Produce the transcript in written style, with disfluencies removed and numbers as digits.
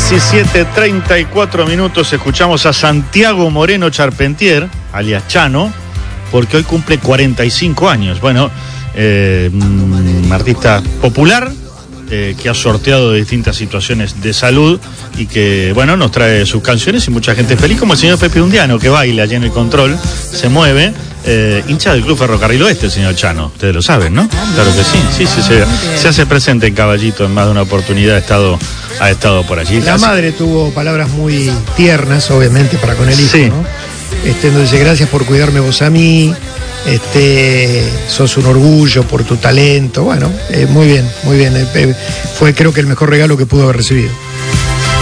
17:34, escuchamos a Santiago Moreno Charpentier, alias Chano, porque hoy cumple 45 años. Bueno, un artista popular que ha sorteado de distintas situaciones de salud y que, bueno, nos trae sus canciones y mucha gente feliz, como el señor Pepe Undiano, que baila allí en el control, se mueve, hincha del Club Ferrocarril Oeste, el señor Chano. Ustedes lo saben, ¿no? Claro que sí, se hace presente en Caballito en más de una oportunidad, ha estado por allí. La madre tuvo palabras muy tiernas, obviamente, para con el hijo, sí, ¿no? Entonces dice, gracias por cuidarme vos a mí, sos un orgullo por tu talento. Bueno, muy bien, fue creo que el mejor regalo que pudo haber recibido.